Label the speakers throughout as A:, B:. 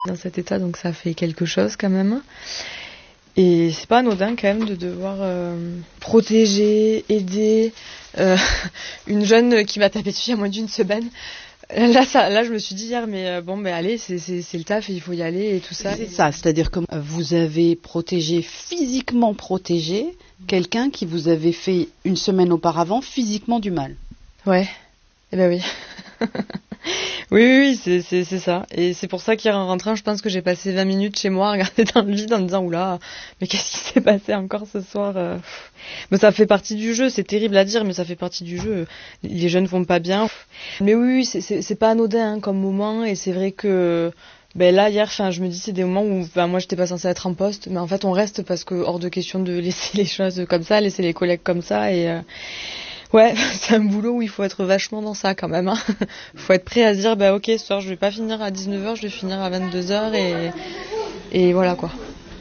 A: dans cet état, donc ça fait quelque chose quand même. Et c'est pas anodin quand même de devoir protéger, aider une jeune qui m'a tapé dessus il y a moins d'une semaine. Là, je me suis dit hier, mais bon, ben allez, c'est le taf, et il faut y aller et tout ça.
B: C'est ça, c'est-à-dire que vous avez physiquement protégé quelqu'un qui vous avait fait une semaine auparavant physiquement du mal.
A: Ouais, eh ben oui. Oui, c'est ça. Et c'est pour ça qu'hier en rentrant, je pense que j'ai passé 20 minutes chez moi à regarder dans le vide en me disant, oula, mais qu'est-ce qui s'est passé encore ce soir Mais ça fait partie du jeu, c'est terrible à dire, mais ça fait partie du jeu. Les jeunes vont pas bien. Mais oui, c'est pas anodin comme moment, et c'est vrai que là, hier, je me dis, c'est des moments où moi, j'étais pas censée être en poste, mais en fait, on reste parce que hors de question de laisser les choses comme ça, laisser les collègues comme ça, et... Ouais, c'est un boulot où il faut être vachement dans ça quand même. Faut être prêt à se dire, ok, ce soir je vais pas finir à 19h, je vais finir à 22h et voilà quoi.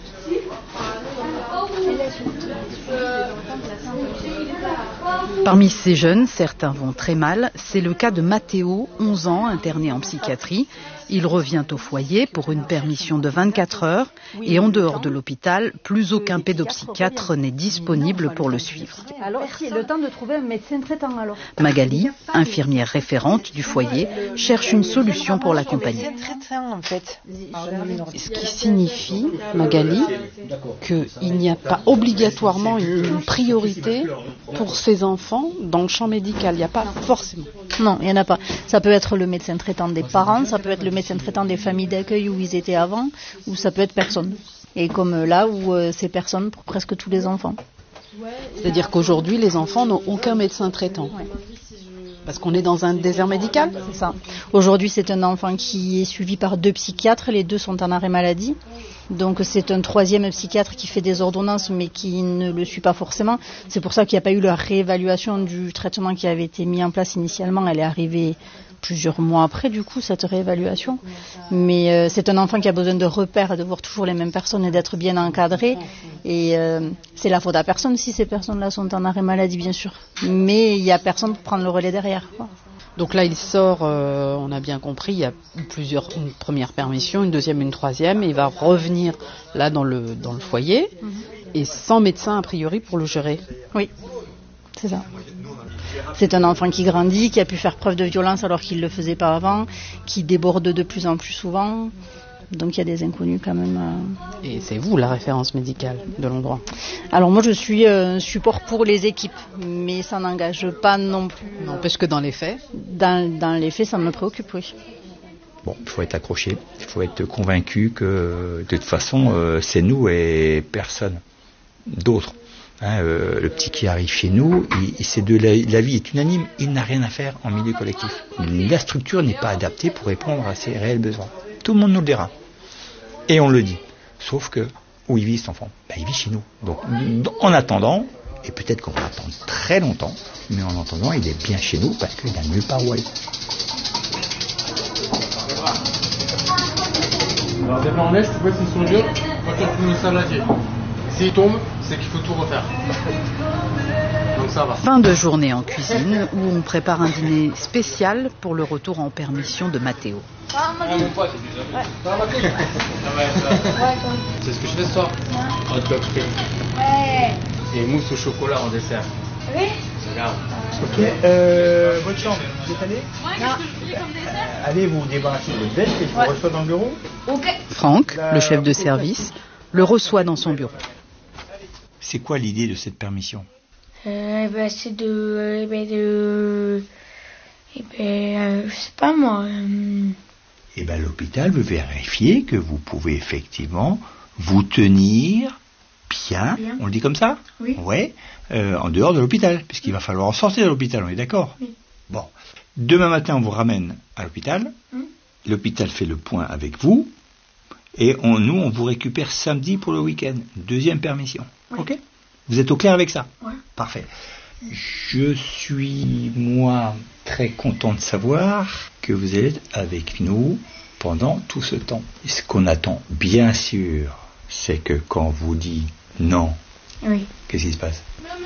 C: Parmi ces jeunes, certains vont très mal. C'est le cas de Mathéo, 11 ans, interné en psychiatrie. Il revient au foyer pour une permission de 24 heures et en dehors de l'hôpital, plus aucun pédopsychiatre n'est disponible pour le suivre.
D: Alors, c'est le temps de trouver un médecin traitant alors.
C: Magali, infirmière référente du foyer, cherche une solution pour l'accompagner.
B: En fait. Ce qui signifie, Magali, qu'il n'y a pas obligatoirement une priorité pour ces enfants dans le champ médical. Il n'y a pas forcément.
D: Non, il n'y en a pas. Ça peut être le médecin traitant des parents, ça peut être le médecin traitant des familles d'accueil où ils étaient avant, ou ça peut être personne. Et comme là où c'est personne pour presque tous les enfants.
B: C'est-à-dire qu'aujourd'hui, les enfants n'ont aucun médecin traitant. Ouais. Parce qu'on est dans un désert médical.
D: C'est ça. Aujourd'hui, c'est un enfant qui est suivi par 2 psychiatres. Les 2 sont en arrêt maladie. Donc, c'est un 3e psychiatre qui fait des ordonnances, mais qui ne le suit pas forcément. C'est pour ça qu'il n'y a pas eu la réévaluation du traitement qui avait été mis en place initialement. Elle est arrivée plusieurs mois après, du coup, cette réévaluation. Mais c'est un enfant qui a besoin de repères, de voir toujours les mêmes personnes et d'être bien encadré. Et c'est la faute à personne si ces personnes-là sont en arrêt maladie, bien sûr. Mais il n'y a personne pour prendre le relais derrière, quoi.
B: Donc là, il sort, on a bien compris, il y a une première permission, une deuxième, une troisième, et il va revenir là dans le foyer, et sans médecin a priori pour le gérer.
D: Oui, c'est ça. C'est un enfant qui grandit, qui a pu faire preuve de violence alors qu'il ne le faisait pas avant, qui déborde de plus en plus souvent. Donc il y a des inconnus quand même.
B: Et c'est vous la référence médicale de l'endroit?
D: Alors moi je suis support pour les équipes, mais ça n'engage pas non plus.
B: Non, parce que dans les faits?
D: Dans les faits, ça me préoccupe, oui.
E: Bon, il faut être accroché, il faut être convaincu que de toute façon c'est nous et personne d'autre. Le petit qui arrive chez nous, c'est la vie est unanime, il n'a rien à faire en milieu collectif. La structure n'est pas adaptée pour répondre à ses réels besoins. Tout le monde nous le dira. Et on le dit. Sauf que, où il vit cet enfant? Il vit chez nous. Donc, en attendant, et peut-être qu'on va attendre très longtemps, mais en attendant, il est bien chez nous parce qu'il n'a nulle part où aller.
F: Alors, des fois en neige, tu vois s'ils sont durs, quand on tourne le saladier. S'ils tombent, c'est qu'il faut tout refaire. Donc ça va.
C: Fin de journée en cuisine où on prépare un dîner spécial pour le retour en permission de Mathéo.
F: Mon pote, c'est ce que je fais ce soir. Hot dog frit. Ouais. Et mousse au chocolat en dessert. Oui. Regarde.
G: Ok, votre chambre, vous êtes allé? Allez vous débarrasser de votre veste et je vous reçois dans le bureau.
D: Ok.
C: Franck, le chef de service, le reçoit dans son bureau.
E: C'est quoi l'idée de cette permission?
H: C'est je sais pas moi.
E: L'hôpital veut vérifier que vous pouvez effectivement vous tenir bien. On le dit comme ça?
H: Oui.
E: Ouais, en dehors de l'hôpital, puisqu'il va falloir en sortir de l'hôpital, on est d'accord?
H: Oui.
E: Bon, demain matin on vous ramène à l'hôpital, l'hôpital fait le point avec vous, et nous on vous récupère samedi pour le week-end, 2e permission. Oui. Ok? Vous êtes au clair avec ça?
H: Oui.
E: Parfait. Je suis, moi, très content de savoir que vous êtes avec nous pendant tout ce temps. Et ce qu'on attend, bien sûr, c'est que quand vous dit non,
H: oui.
E: Qu'est-ce qui se passe?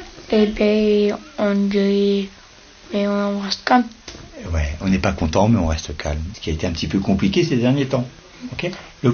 H: On dit, mais on reste calme.
E: Ouais, on n'est pas content, mais on reste calme. Ce qui a été un petit peu compliqué ces derniers temps.
G: Ok.